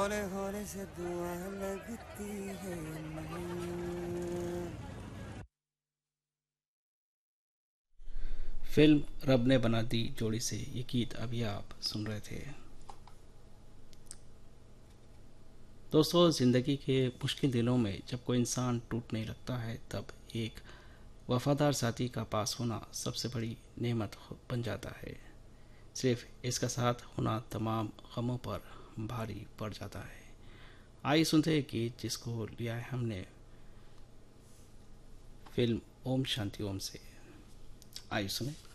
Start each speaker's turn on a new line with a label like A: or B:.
A: होले होले से दुआ लगती है अम्मा।
B: फिल्म रब ने बना दी जोड़ी से ये गीत अभी आप सुन रहे थे। दोस्तों, ज़िंदगी के मुश्किल दिनों में जब कोई इंसान टूटने लगता है तब एक वफादार साथी का पास होना सबसे बड़ी नेमत बन जाता है। सिर्फ इसका साथ होना तमाम गमों पर भारी पड़ जाता है। आइए सुनते हैं गीत जिसको लिया है हमने फिल्म ओम शांति ओम से। आइए सुने।